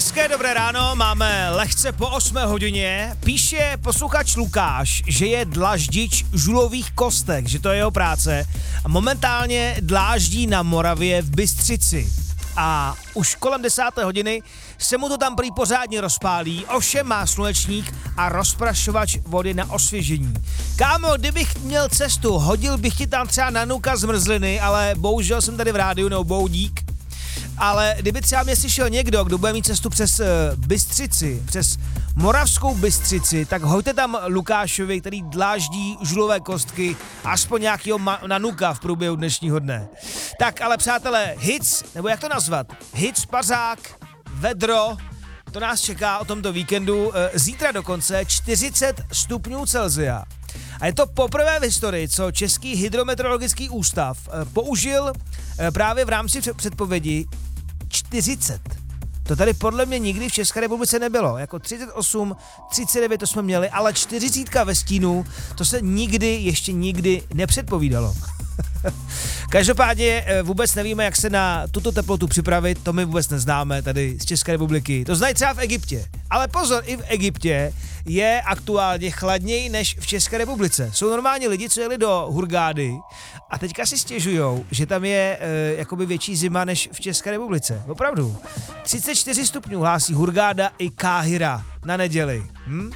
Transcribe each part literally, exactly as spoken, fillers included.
Hezké dobré ráno, máme lehce po osmé hodině. Píše posluchač Lukáš, že je dlaždič žulových kostek, že to je jeho práce. A momentálně dláždí na Moravě v Bystřici. A už kolem desáté hodiny se mu to tam prý pořádně rozpálí, ovšem má slunečník a rozprašovač vody na osvěžení. Kámo, kdybych měl cestu, hodil bych ti tam třeba nanuka zmrzliny, ale bohužel jsem tady v rádiu, nebo boudík. Ale kdyby třeba mě slyšel někdo, kdo bude mít cestu přes uh, Bystřici, přes Moravskou Bystřici, tak hoďte tam Lukášovi, který dláždí žulové kostky, aspoň nějakýho ma- nanuka v průběhu dnešního dne. Tak ale přátelé, hic, nebo jak to nazvat? Hic, pařák, vedro, to nás čeká o tomto víkendu. Uh, zítra dokonce čtyřicet stupňů Celsia. A je to poprvé v historii, co Český hydrometeorologický ústav uh, použil uh, právě v rámci předpovědi čtyřicet. To tady podle mě nikdy v České republice nebylo. Jako třicet osm, třicet devět to jsme měli, ale čtyřicítka ve stínu, to se nikdy, ještě nikdy nepředpovídalo. Každopádně vůbec nevíme, jak se na tuto teplotu připravit, to my vůbec neznáme tady z České republiky. To znají třeba v Egyptě. Ale pozor, i v Egyptě je aktuálně chladněji než v České republice. Jsou normálně lidi, co jeli do Hurgády a teďka si stěžujou, že tam je e, jakoby větší zima než v České republice. Opravdu. třicet čtyři stupňů hlásí Hurgáda i Káhira na neděli. Hm?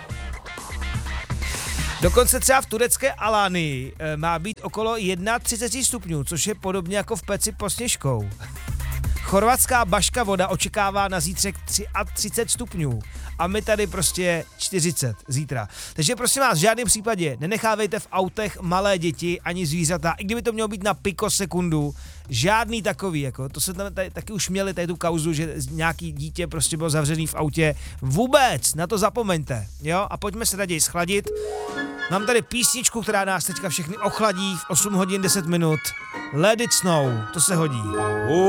Dokonce třeba v turecké Alánii e, má být okolo třicet jedna stupňů, což je podobně jako v peci pod Sněžkou. Chorvatská Baška Voda očekává na zítřek třicet tři stupňů a my tady prostě čtyřicet zítra. Takže prosím vás, v žádném případě nenechávejte v autech malé děti ani zvířata, i kdyby to mělo být na pikosekundu, žádný takový, jako to se tam tady, taky už měli tady tu kauzu, že nějaký dítě prostě bylo zavřený v autě. Vůbec, na to zapomeňte, jo? A pojďme se raději schladit. Mám tady písničku, která nás teďka všechny ochladí v osm hodin deset minut. Let it snow, to se hodí.